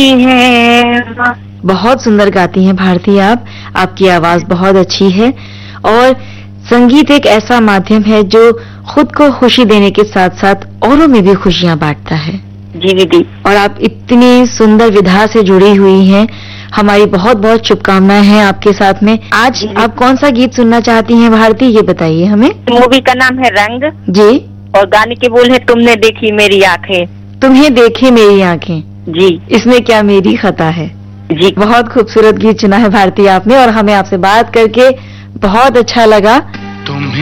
है। बहुत सुंदर गाती हैं भारती आप, आपकी आवाज बहुत अच्छी है। और संगीत एक ऐसा माध्यम है जो खुद को खुशी देने के साथ साथ औरों में भी खुशियां बांटता है। जी दीदी। और आप इतनी सुंदर विधा से जुड़ी हुई हैं, हमारी बहुत बहुत शुभकामनाएं हैं आपके साथ में। आज आप कौन सा गीत सुनना चाहती हैं भारती, ये बताइए हमें। मूवी का नाम है रंग जी। और गाने के बोल है तुमने देखी मेरी आंखें। तुम्हें देखी मेरी आंखें। जी। इसमें क्या मेरी खता है। जी। बहुत खूबसूरत गीत चुना है भारती आपने और हमें आपसे बात करके बहुत अच्छा लगा।